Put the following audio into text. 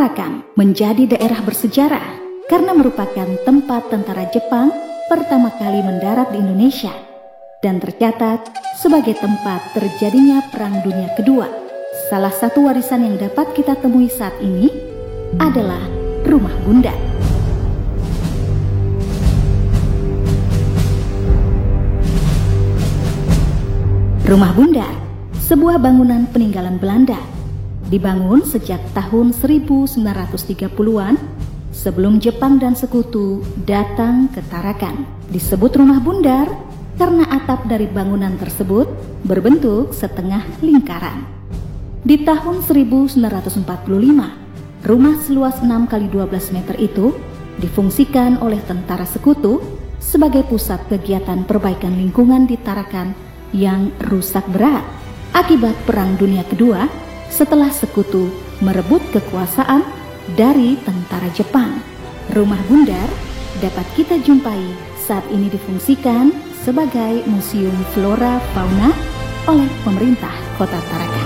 Tarakan menjadi daerah bersejarah karena merupakan tempat tentara Jepang pertama kali mendarat di Indonesia dan tercatat sebagai tempat terjadinya Perang Dunia Kedua. Salah satu warisan yang dapat kita temui saat ini adalah Rumah Bundar. Rumah Bundar, sebuah bangunan peninggalan Belanda, dibangun sejak tahun 1930-an sebelum Jepang dan sekutu datang ke Tarakan. Disebut Rumah Bundar karena atap dari bangunan tersebut berbentuk setengah lingkaran. Di tahun 1945, rumah seluas 6x12 meter itu difungsikan oleh tentara sekutu sebagai pusat kegiatan perbaikan lingkungan di Tarakan yang rusak berat akibat Perang Dunia Kedua setelah sekutu merebut kekuasaan dari tentara Jepang. Rumah Bundar dapat kita jumpai saat ini difungsikan sebagai Museum Flora Fauna oleh pemerintah Kota Tarakan.